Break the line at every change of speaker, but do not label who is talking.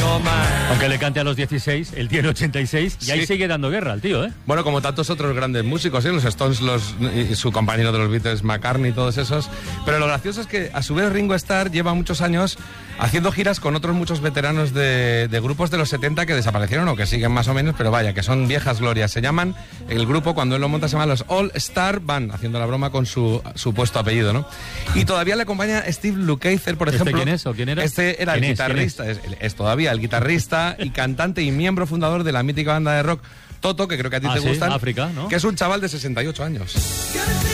Aunque le cante a los 16, él tiene 86 y ahí
Sí.
sigue dando guerra el tío, ¿eh?
Bueno, como tantos otros grandes músicos, ¿eh? Los Stones, y su compañero de los Beatles, McCartney, todos esos. Pero lo gracioso es que, a su vez, Ringo Starr lleva muchos años haciendo giras con otros muchos veteranos de grupos de los 70 que desaparecieron o que siguen más o menos, pero vaya, que son viejas glorias. Se llaman, el grupo, cuando él lo monta, se llama los All Star Band, haciendo la broma con su supuesto apellido, ¿no? Y todavía le acompaña Steve Lukather, por ejemplo.
¿Quién es o quién era?
Este era el guitarrista, es todavía el guitarrista y cantante y miembro fundador de la mítica banda de rock Toto, que creo que a ti te gustan,
África, ¿no?
que es un chaval de 68 años.